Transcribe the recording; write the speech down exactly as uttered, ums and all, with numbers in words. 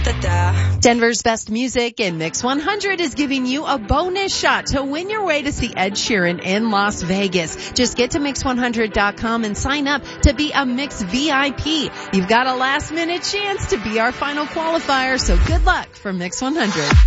Denver's best music and Mix one hundred is giving you a bonus shot to win your way to see Ed Sheeran in Las Vegas. Just get to mix one hundred dot com and sign up to be a Mix V I P. You've got a last minute chance to be our final qualifier, so good luck from Mix one hundred.